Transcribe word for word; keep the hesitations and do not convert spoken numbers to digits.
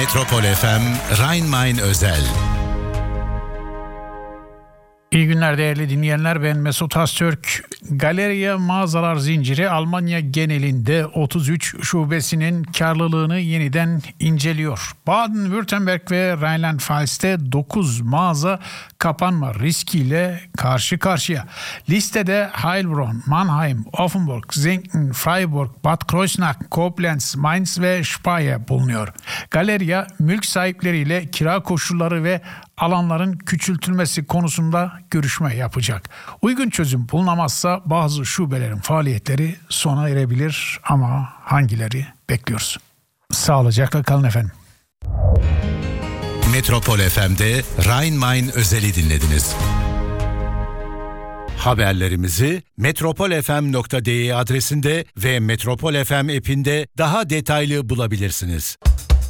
Metropol F M Rhein-Main özel. İyi günler değerli dinleyenler, ben Mesut Öztürk. Galeria mağazalar zinciri Almanya genelinde otuz üç şubesinin karlılığını yeniden inceliyor. Baden-Württemberg ve Rheinland-Pfalz'te dokuz mağaza kapanma riskiyle karşı karşıya. Listede Heilbronn, Mannheim, Offenburg, Zinken, Freiburg, Bad Kreuznach, Koblenz, Mainz ve Speyer bulunuyor. Galeria mülk sahipleriyle kira koşulları ve alanların küçültülmesi konusunda görüşme yapacak. Uygun çözüm bulunamazsa bazı şubelerin faaliyetleri sona erebilir, ama hangileri bekliyoruz. Sağlıcakla kalın efendim. Metropol F M'de Rhein-Main özeli dinlediniz. Haberlerimizi metropol f m nokta d e adresinde ve Metropol F M app'inde daha detaylı bulabilirsiniz.